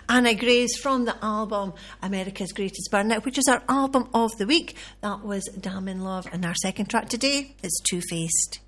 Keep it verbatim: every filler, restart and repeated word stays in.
Anna Grace from the album America's Greatest Burnout, which is our album of the week. That was Damn in Love. And our second track today is Two Faced.